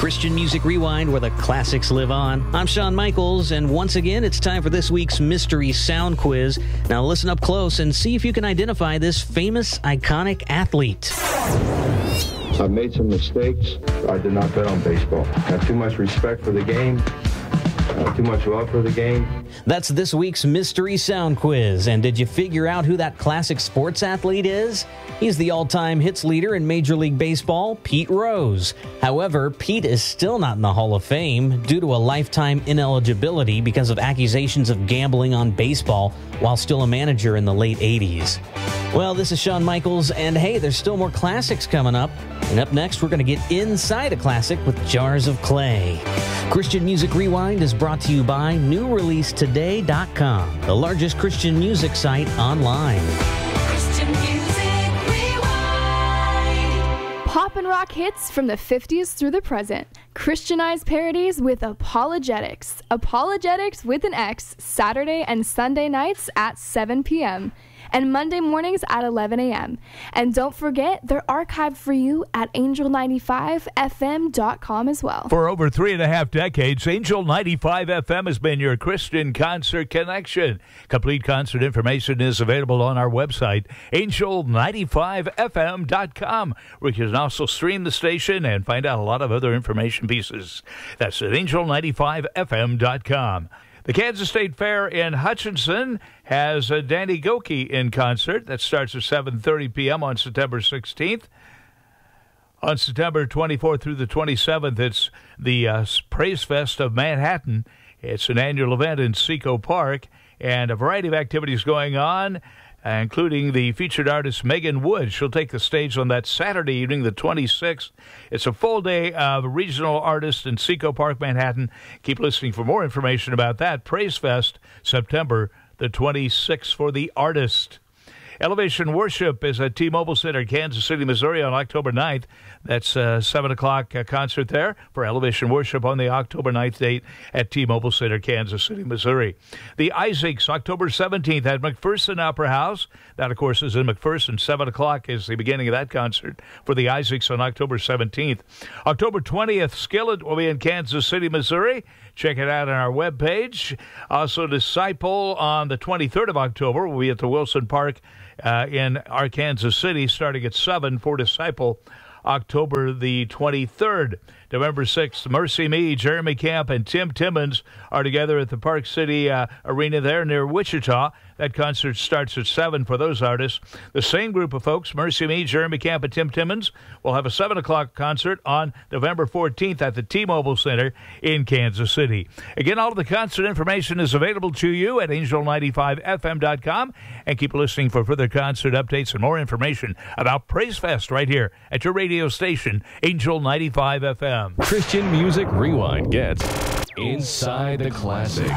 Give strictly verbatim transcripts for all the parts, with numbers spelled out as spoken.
Christian Music Rewind, where the classics live on. I'm Shawn Michaels, and once again, it's time for this week's Mystery Sound Quiz. Now listen up close and see if you can identify this famous, iconic athlete. I've made some mistakes. I did not bet on baseball. I have too much respect for the game. Uh, too much love for the game. That's this week's Mystery Sound Quiz. And did you figure out who that classic sports athlete is? He's the all-time hits leader in Major League Baseball, Pete Rose. However, Pete is still not in the Hall of Fame due to a lifetime ineligibility because of accusations of gambling on baseball while still a manager in the late eighties. Well, this is Shawn Michaels, and hey, there's still more classics coming up. And up next, we're going to get inside a classic with Jars of Clay. Christian Music Rewind is brought to you by new release today dot com, the largest Christian music site online. Christian Music Rewind. Pop and rock hits from the fifties through the present. Christianized parodies with Apologetics. Apologetics with an X, Saturday and Sunday nights at seven p.m. and Monday mornings at eleven a.m. And don't forget, they're archived for you at angel ninety-five f m dot com as well. For over three and a half decades, Angel ninety-five F M has been your Christian concert connection. Complete concert information is available on our website, angel ninety-five f m dot com, where you can also stream the station and find out a lot of other information pieces. That's at angel ninety-five f m dot com. The Kansas State Fair in Hutchinson has uh, Danny Gokey in concert. That starts at seven thirty p.m. on September sixteenth. On September twenty-fourth through the twenty-seventh, it's the uh, Praise Fest of Manhattan. It's an annual event in Seco Park, and a variety of activities going on, including the featured artist Megan Wood. She'll take the stage on that Saturday evening, the twenty-sixth. It's a full day of regional artists in Seco Park, Manhattan. Keep listening for more information about that. Praise Fest, September the twenty-sixth for the artist. Elevation Worship is at T-Mobile Center, Kansas City, Missouri on October ninth. That's a seven o'clock uh, concert there for Elevation Worship on the October ninth date at T-Mobile Center, Kansas City, Missouri. The Isaacs, October seventeenth at McPherson Opera House. That, of course, is in McPherson. seven o'clock is the beginning of that concert for the Isaacs on October seventeenth. October twentieth, Skillet will be in Kansas City, Missouri. Check it out on our webpage. Also, Disciple on the twenty-third of October will be at the Wilson Park Uh, in Arkansas City, starting at seven for Disciple, October the twenty-third. November sixth, Mercy Me, Jeremy Camp, and Tim Timmons are together at the Park City uh, Arena there near Wichita. That concert starts at seven for those artists. The same group of folks, Mercy Me, Jeremy Camp, and Tim Timmons, will have a seven o'clock concert on November fourteenth at the T-Mobile Center in Kansas City. Again, all of the concert information is available to you at angel ninety-five f m dot com. And keep listening for further concert updates and more information about Praise Fest right here at your radio station, Angel ninety-five F M. Christian Music Rewind gets Inside the Classics.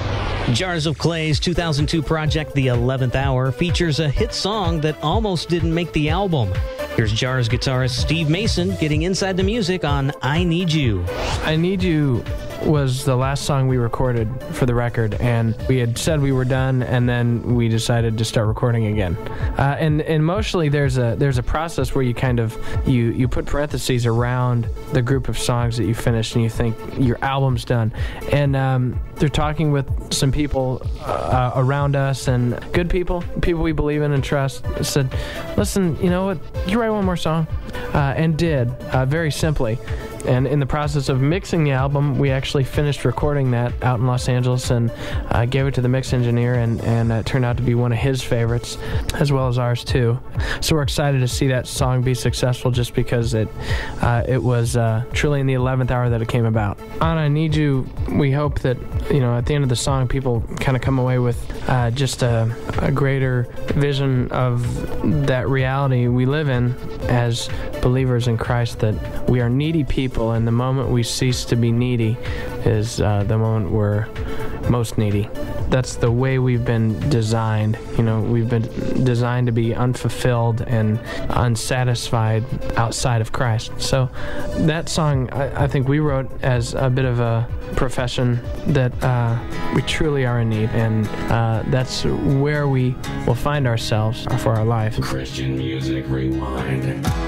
Jars of Clay's two thousand two project, The eleventh Hour, features a hit song that almost didn't make the album. Here's Jars guitarist Steve Mason getting inside the music on I Need You. I Need You was the last song we recorded for the record, and we had said we were done, and then we decided to start recording again. Uh, and, and emotionally, there's a there's a process where you kind of you you put parentheses around the group of songs that you finished, and you think your album's done. And um, they're talking with some people uh, around us, and good people, people we believe in and trust, said, "Listen, you know what? You write one more song," uh, and did uh, very simply. And in the process of mixing the album, we actually finished recording that out in Los Angeles and uh, gave it to the mix engineer, and, and it turned out to be one of his favorites, as well as ours too. So we're excited to see that song be successful, just because it uh, it was uh, truly in the eleventh hour that it came about. On I Need You, we hope that, you know, at the end of the song, people kind of come away with uh, just a, a greater vision of that reality we live in as believers in Christ, that we are needy people, and the moment we cease to be needy is uh, the moment we're most needy. That's the way we've been designed. You know, we've been designed to be unfulfilled and unsatisfied outside of Christ. So that song, I, I think we wrote as a bit of a profession that uh, we truly are in need, and uh, that's where we will find ourselves for our life. Christian Music Rewind.